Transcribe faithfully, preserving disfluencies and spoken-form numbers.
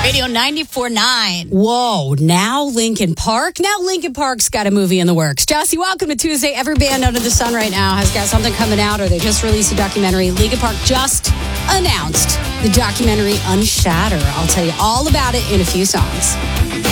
Radio ninety-four point nine. Whoa, now Linkin Park? Now Linkin Park's got a movie in the works. Jesse, welcome to Tuesday. Every band under the sun right now has got something coming out, or they just released a documentary. Linkin Park just announced the documentary Unshatter. I'll tell you all about it in a few songs.